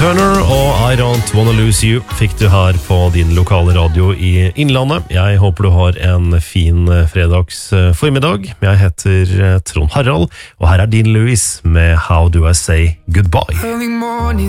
Turner og I Don't Wanna Lose You fikk du her på din lokale radio i Innlandet. Jeg håper du har en fin fredags formiddag. Jeg heter Trond Harald, og her er Dean Lewis med How Do I Say Goodbye.